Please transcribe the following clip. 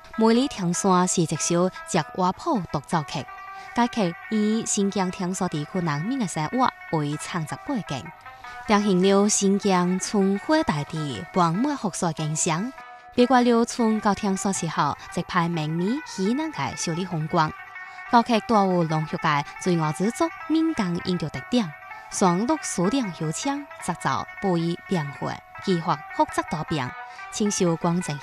梅里听山是一首จาก瓦普独奏剧，该剧以新疆听山地区人民的生活为创作背景，呈现了新疆春花大地丰满复苏的景象，包括了春到听山时候一派明媚喜人的秀丽风光。歌剧带有浓郁的罪恶之作民间音乐特点，旋律苏亮悠长，节奏不易变化，技法复杂多变，深受观众